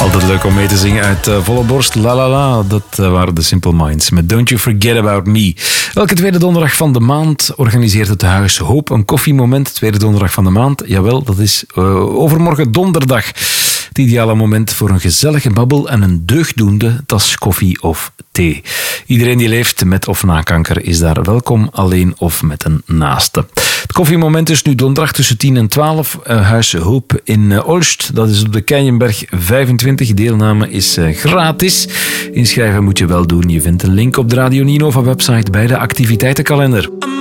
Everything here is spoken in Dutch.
Altijd leuk om mee te zingen uit volle borst. La la la, dat waren de Simple Minds met Don't You Forget About Me. Elke tweede donderdag van de maand organiseert het Huis Hoop een koffiemoment. Tweede donderdag van de maand, jawel, dat is overmorgen donderdag. Het ideale moment voor een gezellige babbel en een deugdoende tas koffie of thee. Iedereen die leeft met of na kanker is daar welkom, alleen of met een naaste. Het koffiemoment is nu donderdag tussen 10 en 12. Huis Hoop in Olst, dat is op de Keienberg 25. Deelname is gratis. Inschrijven moet je wel doen. Je vindt een link op de Radio Ninova website bij de activiteitenkalender.